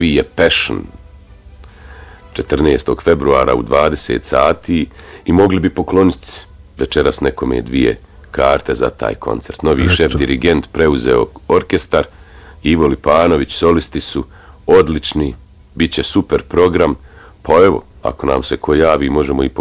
je Passion 14. februara u 20 sati i mogli bi pokloniti večeras nekome 2 karte za taj koncert. Novi šef dirigent preuzeo orkestar, Ivo Lipanović, solisti su odlični, bit će super program, pa evo, ako nam se ko javi, možemo i